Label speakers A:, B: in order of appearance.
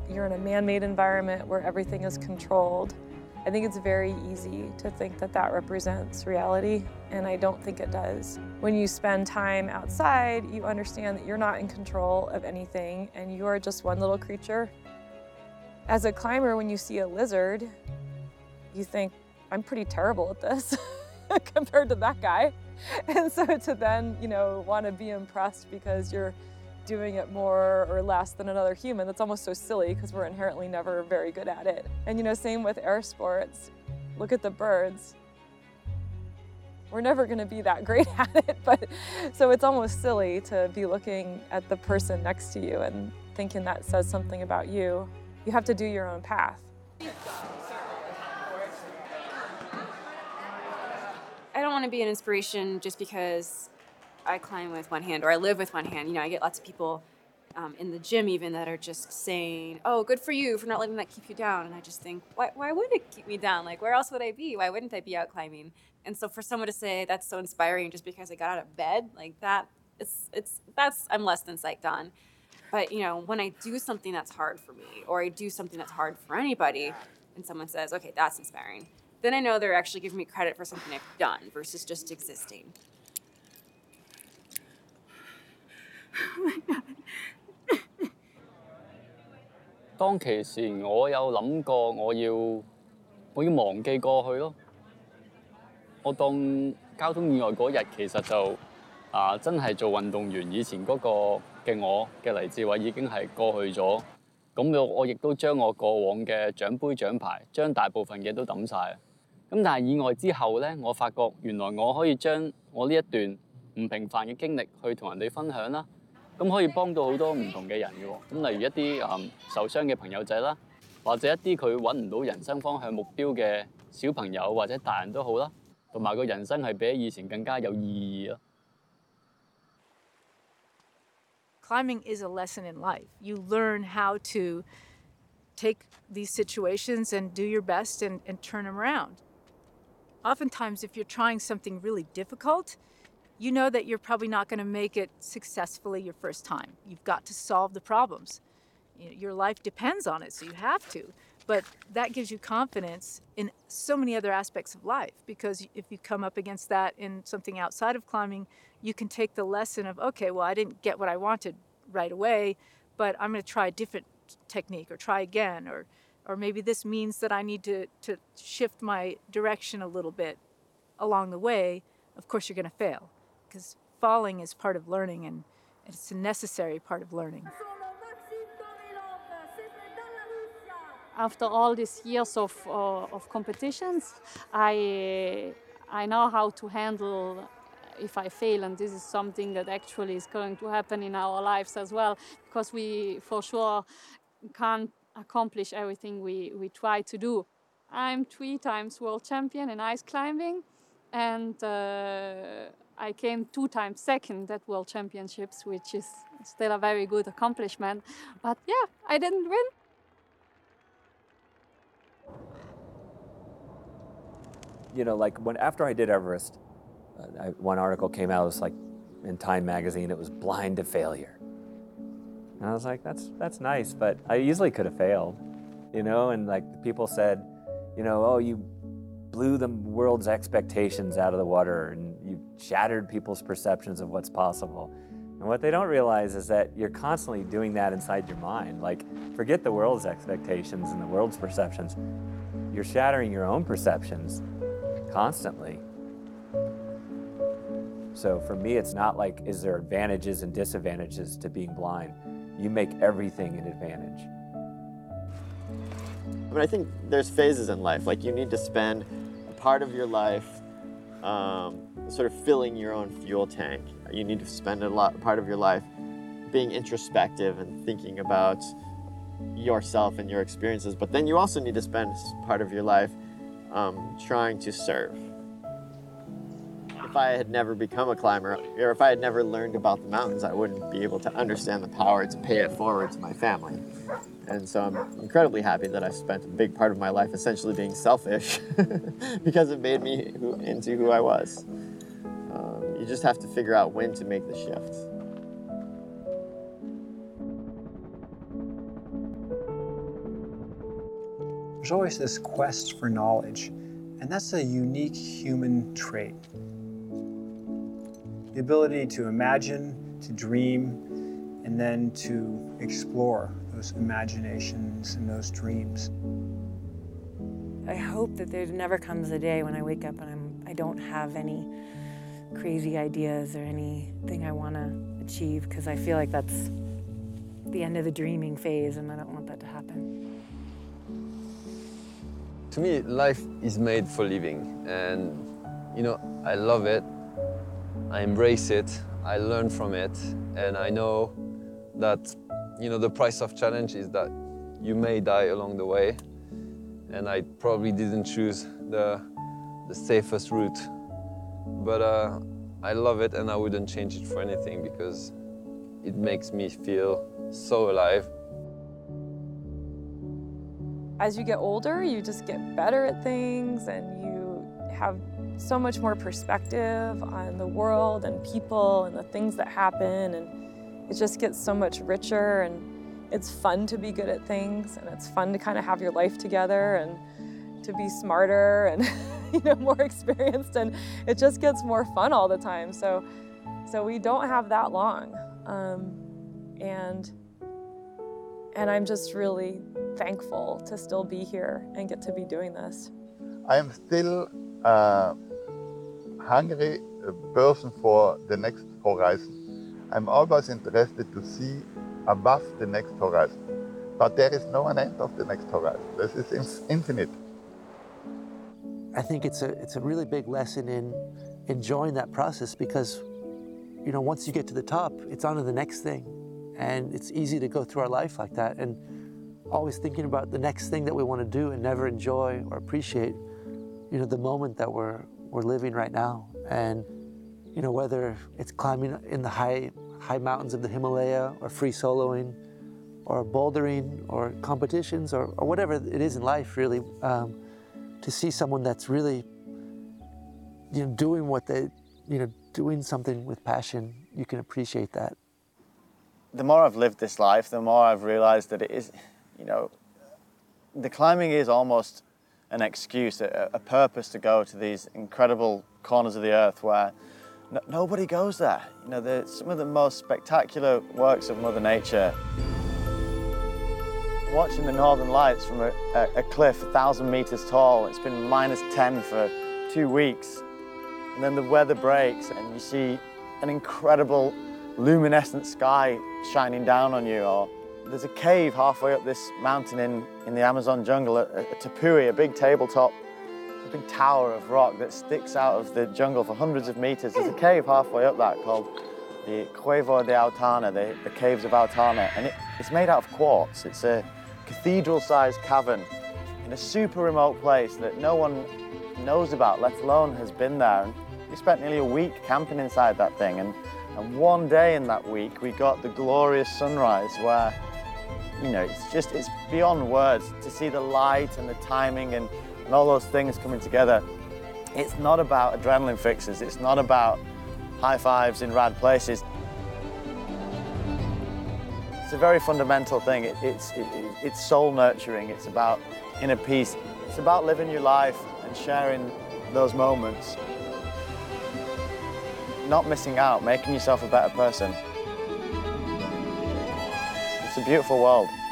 A: you're in a man-made environment where everything is controlled, I think it's very easy to think that that represents reality, and I don't think it does. When you spend time outside, you understand that you're not in control of anything and you are just one little creature. As a climber, when you see a lizard, you think, I'm pretty terrible at this compared to that guy. And so to then, want to be impressed because you're doing it more or less than another human, that's almost so silly because we're inherently never very good at it. And same with air sports. Look at the birds. We're never going to be that great at it, but so it's almost silly to be looking at the person next to you and thinking that says something about you. You have to do your own path.
B: I don't want to be an inspiration just because I climb with one hand or I live with one hand. I get lots of people in the gym even that are just saying, oh, good for you for not letting that keep you down. And I just think, why would it keep me down? Like, where else would I be? Why wouldn't I be out climbing? And so for someone to say that's so inspiring just because I got out of bed, like that, I'm less than psyched on. But, when I do something that's hard for me or I do something that's hard for anybody and someone says, okay, that's inspiring, then I know they're actually giving me credit for something I've done versus just existing.
C: Oh my God.
D: 當其時我有諗過我要忘記過去咯。我當交通意外嗰日其實就真係做運動員以前嗰個嘅我嘅黎志偉已經係過去咗。咁我亦都將我過往嘅獎杯獎牌，將大部分嘢都抌晒。咁但係意外之後呢，我發覺原來我可以將我呢一段唔平凡嘅經歷去同人哋分享啦。咁可以幫到好多唔同嘅人嘅喎。咁例如一啲受傷嘅朋友仔啦，或者一啲佢揾唔到人生方向目標嘅小朋友或者大人都好啦，同埋個人生係比以前更加有意義咯。
C: Climbing is a lesson in life. You learn how to take these situations and do your best and turn them around. Oftentimes, if you're trying something really difficult, you know that you're probably not going to make it successfully your first time. You've got to solve the problems. Your life depends on it, so you have to. But that gives you confidence in so many other aspects of life, because if you come up against that in something outside of climbing, you can take the lesson of, okay, well, I didn't get what I wanted right away, but I'm going to try a different technique or try again, or maybe this means that I need to shift my direction a little bit along the way. Of course, you're going to fail, because falling is part of learning, and it's a necessary part of learning.
E: After all these years of competitions, I know how to handle if I fail, and this is something that actually is going to happen in our lives as well, because we for sure can't accomplish everything we try to do. I'm 3 times world champion in ice climbing, and I came 2 times second at World Championships, which is still a very good accomplishment. But yeah, I didn't win.
F: Like after I did Everest, one article came out, it was like in Time magazine, it was blind to failure. And I was like, that's nice, but I easily could have failed, and like people said, oh, you blew the world's expectations out of the water and you shattered people's perceptions of what's possible. And what they don't realize is that you're constantly doing that inside your mind. Like, forget the world's expectations and the world's perceptions. You're shattering your own perceptions constantly. So for me, it's not like, is there advantages and disadvantages to being blind? You make everything an advantage.
G: I think there's phases in life. Like, you need to spend a part of your life sort of filling your own fuel tank. You need to spend part of your life being introspective and thinking about yourself and your experiences. But then you also need to spend part of your life trying to serve. If I had never become a climber, or if I had never learned about the mountains, I wouldn't be able to understand the power to pay it forward to my family. And so I'm incredibly happy that I spent a big part of my life essentially being selfish because it made me into who I was. You just have to figure out when to make the shift.
H: there's always this quest for knowledge, and that's a unique human trait. The ability to imagine, to dream, and then to explore those imaginations and those dreams.
I: I hope that there never comes a day when I wake up and I don't have any crazy ideas or anything I want to achieve, because I feel like that's the end of the dreaming phase, and I don't want that to happen.
J: To me, life is made for living, and I love it. I embrace it. I learn from it, and I know that the price of challenge is that you may die along the way, and I probably didn't choose the safest route, but I love it, and I wouldn't change it for anything, because it makes me feel so alive.
A: As you get older, you just get better at things, and you have so much more perspective on the world and people and the things that happen, and it just gets so much richer, and it's fun to be good at things, and it's fun to kind of have your life together and to be smarter and more experienced, and it just gets more fun all the time. So we don't have that long, and I'm just really thankful to still be here and get to be doing this.
K: I am still a hungry person for the next horizon. I'm always interested to see above the next horizon. But there is no an end of the next horizon. This is infinite.
L: I think it's a really big lesson in enjoying that process, because once you get to the top, it's on to the next thing. And it's easy to go through our life like that and always thinking about the next thing that we want to do and never enjoy or appreciate the moment that we're living right now. And whether it's climbing in the high mountains of the Himalaya, or free soloing, or bouldering, or competitions, or whatever it is in life, really, to see someone that's really doing what they doing something with passion, you can appreciate that.
M: The more I've lived this life, the more I've realized that it is, the climbing is almost an excuse, a purpose to go to these incredible corners of the earth where nobody goes there. Some of the most spectacular works of Mother Nature. Watching the Northern Lights from a cliff 1,000 meters tall, it's been -10 for 2 weeks. And then the weather breaks and you see an incredible luminescent sky shining down on you. Or there's a cave halfway up this mountain in the Amazon jungle, a tepui, a big tabletop, a big tower of rock that sticks out of the jungle for hundreds of meters. There's a cave halfway up that called the Cueva de Autana, the Caves of Autana, and it's made out of quartz. It's a cathedral-sized cavern in a super remote place that no one knows about, let alone has been there. And we spent nearly a week camping inside that thing, and one day in that week we got the glorious sunrise where, it's beyond words to see the light and the timing and all those things coming together. It's not about adrenaline fixes, it's not about high fives in rad places. It's a very fundamental thing. It's soul nurturing. It's about inner peace. It's about living your life and sharing those moments. Not missing out, making yourself a better person. It's a beautiful world.